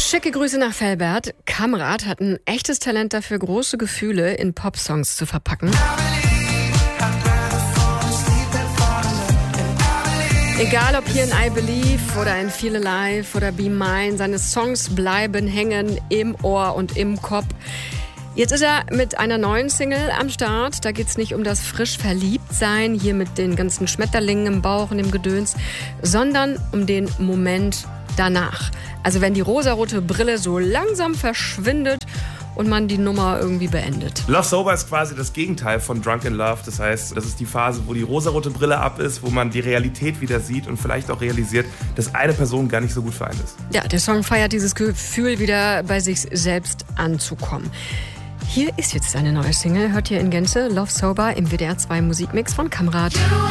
Schicke Grüße nach Velbert. Kamrat hat ein echtes Talent dafür, große Gefühle in Popsongs zu verpacken. Egal ob hier in I Believe oder in Feel Alive oder Be Mine, seine Songs bleiben hängen im Ohr und im Kopf. Jetzt ist er mit einer neuen Single am Start. Da geht's nicht um das frisch Verliebtsein, hier mit den ganzen Schmetterlingen im Bauch und dem Gedöns, sondern um den Moment danach. Also wenn die rosarote Brille so langsam verschwindet und man die Nummer irgendwie beendet. Love Sober ist quasi das Gegenteil von Drunk in Love. Das heißt, das ist die Phase, wo die rosarote Brille ab ist, wo man die Realität wieder sieht und vielleicht auch realisiert, dass eine Person gar nicht so gut für einen ist. Ja, der Song feiert dieses Gefühl, wieder bei sich selbst anzukommen. Hier ist jetzt eine neue Single, hört ihr in Gänze, Love Sober im WDR 2 Musikmix von Kamrat.